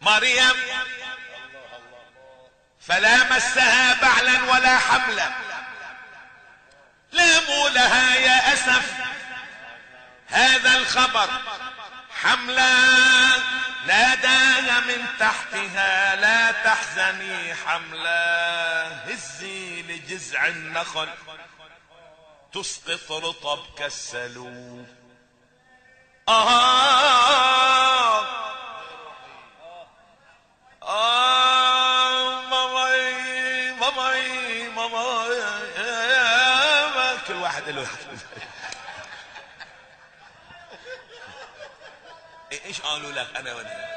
مريم فلا مسها بعلا ولا حملا، لاموا لها يا أسف هذا الخبر حملا، ناداها من تحتها لا تحزني حملا، هزي لجذع النخل تسقط رطب كالسلوب. ماما كل واحد له ايش قالوا لك؟ انا ولا